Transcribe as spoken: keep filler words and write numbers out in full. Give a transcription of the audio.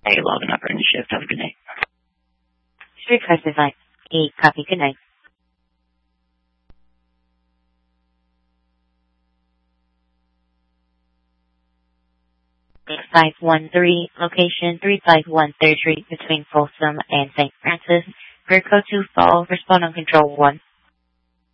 Hey, logging up in the shift. Have a good night. Street five five eight, copy. Good night. five one three, location three five one third Street between Folsom and Saint Francis. Rear code two fall, respond on control one.